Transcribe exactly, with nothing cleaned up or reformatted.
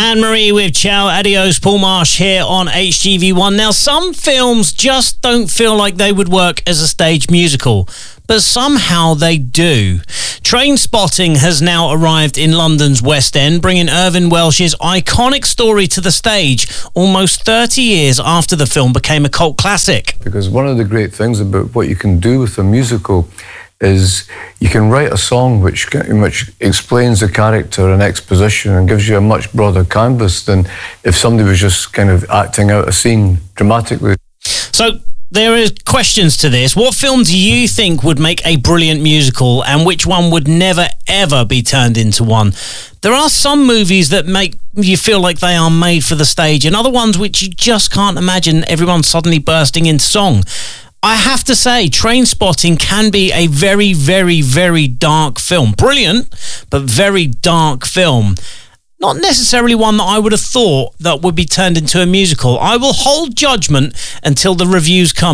Anne-Marie with Ciao Adios, Paul Marsh here on H G V one. Now, some films just don't feel like they would work as a stage musical, but somehow they do. Trainspotting has now arrived in London's West End, bringing Irvine Welsh's iconic story to the stage almost thirty years after the film became a cult classic. Because one of the great things about what you can do with a musical is you can write a song which which explains the character and exposition and gives you a much broader canvas than if somebody was just kind of acting out a scene dramatically. So there are questions to this. What film do you think would make a brilliant musical, and which one would never, ever be turned into one? There are some movies that make you feel like they are made for the stage, and other ones which you just can't imagine everyone suddenly bursting into song. I have to say, Trainspotting can be a very, very, very dark film. Brilliant, but very dark film. Not necessarily one that I would have thought that would be turned into a musical. I will hold judgment until the reviews come.